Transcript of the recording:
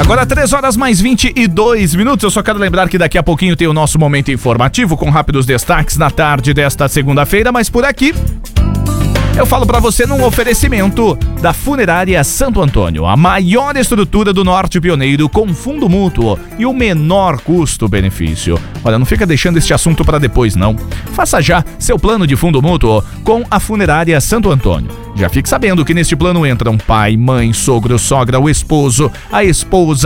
Agora 3 horas mais 22 minutos. Eu só quero lembrar que daqui a pouquinho tem o nosso momento informativo com rápidos destaques na tarde desta segunda-feira, mas por aqui eu falo pra você num oferecimento da Funerária Santo Antônio, a maior estrutura do Norte Pioneiro com fundo mútuo e o menor custo-benefício. Olha, não fica deixando este assunto pra depois, não. Faça já seu plano de fundo mútuo com a Funerária Santo Antônio. Já fique sabendo que neste plano entram pai, mãe, sogro, sogra, o esposo, a esposa,